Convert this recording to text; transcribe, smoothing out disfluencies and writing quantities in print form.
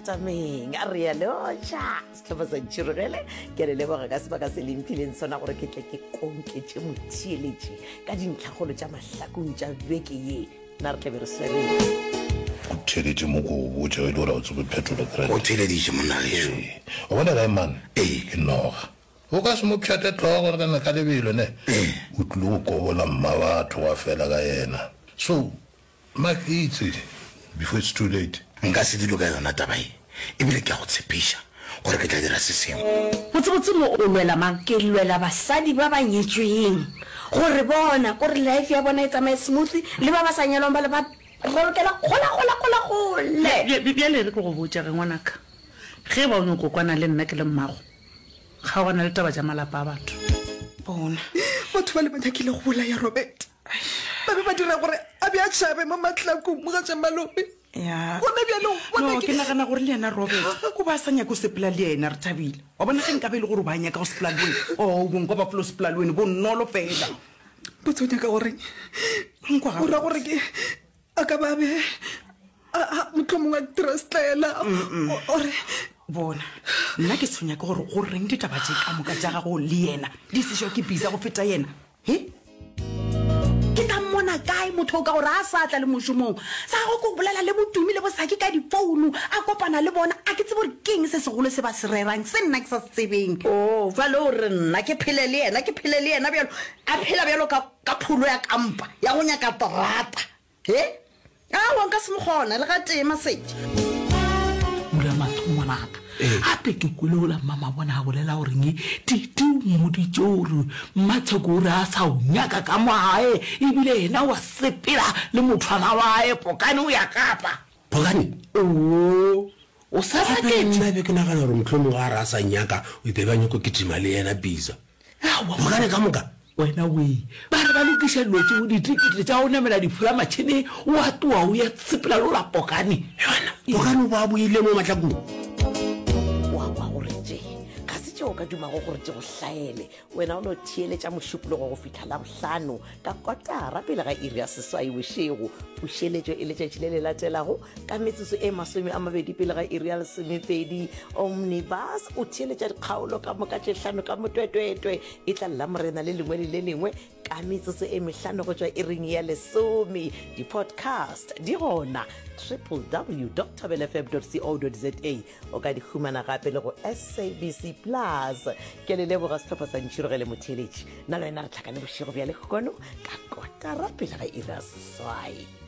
atameng a re yaloja setlhopha sa ntšhirogele ke re leboga ka sebaka se lemphileng sona gore ke tle ke konketse motheeletše ka dintlhagolo tša mahlakong tša beke ye na re tlabe re swere o theeletše mo ko botša e le gore o tsebe phetola o theeleditše monnageso o bona kae man ke noga o ka se mo pšhate tlogo gore kana ka lebelo ne o tlile go kobola mma batho wa fela ka yena so makitse before it's too late nka se dilo ka yona tabae ebile ke a go tshepiša gore ke tla dira se sengwe botsebotse mo o lwela mang ke lwela basadi ba ba nyetsweng gore bona gore life ya bona e tsamaye smoothly le ba ba sa nyalwang ba le ba rolokela kgole bjale re ke go botša ge ngwanaka ge ba o nyoko kwana le nna ke le mmago ga gona le taba tša malapa a batho bona batho ba le banyakile go bolaya Robert ba be ba dira gore a be a tšhabe mo matlakong mo ga tša malome no ke nagana gore le ena Robert ko ba sa nyaka o sepela le ena re thabile wa bona ge nka be le gore ba nyaka go sepela le wena o bonko ba flo sepela le wena bo nnolo fela botse o nyaka gore o ra gore ke a ka ba be motho mongwe a dira setlaela ore bona nna ke tshwenya ke gore go reng ditaba tse ka moka tša gago le yena di sešwa ke bisa go feta yena ke ka mmona kae motho o ka gore a sa tla le mošomong sa go ko bolela le botumi le bosaki ka difounu a kopana le bona a ke tsebe gore keng se segolo se ba se rerang se nna ke sa se tsebeng fale o re nna ke phele le yena bjalo a phela bjalo ka pholo ya kampa ya go nyaka terata wa nka se mogona le ga tema sete mula mathomonaka gape ke kolola mama bona a bolela goreng titi mmoditse gore mmatsheko ore a sa o nyaka ka moae ebile ena wa sepela le mothwana wae Pokane o ya Kapa Pokane o sa nna be ke nagana gore motlhomo ga re a sa nyaka o ipebanye ko ketima le yena bisa Pokane ka moka wena we ba re ba lokiša lotse o ditikete tša o namela diphola matšhene o atoa o ya sepela le ola Pokane Pokane o ba boile mo matlakong o ka dumago gore tse go hlaele wena o no theeletša mošupologo go fitlha la bohlano ka kotara pele ga iri ya seswai bošego pušeletšo e letšatši le le latelago ka metsotso e 20 pele ga iri ya lesomepedi omnibus o theeletša dikgaolo ka moka tše hlano ka motwetwetwe e tla lla morena le lengwe le le lengwe ka metsotso e 5 go tšwa iring ya lesome di-podcast di gona www.tabelfm.co.za o ka di humana gape le go SABC Plus ke le leboga setlhopha sa ntšhirogele motheeletši nna le wena re tlhakane bošego bja lekgono ka kotara pele ga iri ya seswai